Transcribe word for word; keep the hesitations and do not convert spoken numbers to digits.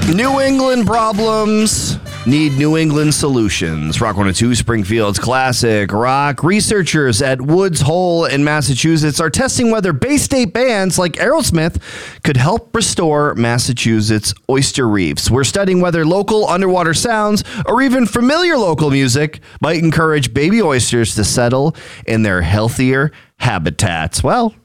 New England problems need New England solutions. Rock one oh two, Springfield's classic rock. Researchers at Woods Hole in Massachusetts are testing whether Bay State bands like Aerosmith could help restore Massachusetts oyster reefs. We're studying whether local underwater sounds or even familiar local music might encourage baby oysters to settle in their healthier habitats. Well,